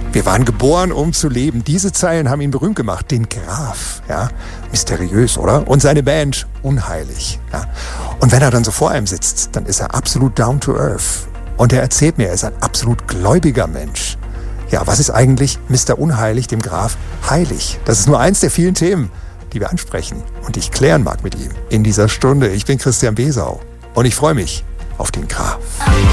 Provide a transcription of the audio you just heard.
Wir waren geboren, um zu leben. Diese Zeilen haben ihn berühmt gemacht. Den Graf, ja. Mysteriös, oder? Und seine Band, unheilig, ja. Und wenn er dann so vor einem sitzt, dann ist er absolut down to earth. Und er erzählt mir, er ist ein absolut gläubiger Mensch. Ja, was ist eigentlich Mr. Unheilig, dem Graf, heilig? Das ist nur eins der vielen Themen, die wir ansprechen und die ich klären mag mit ihm in dieser Stunde. Ich bin Christian Besau und ich freue mich auf den Graf.